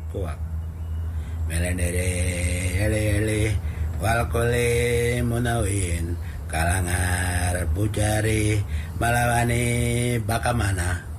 kuak melendere ele wal kole munawin kalangar pucari malawane bakamana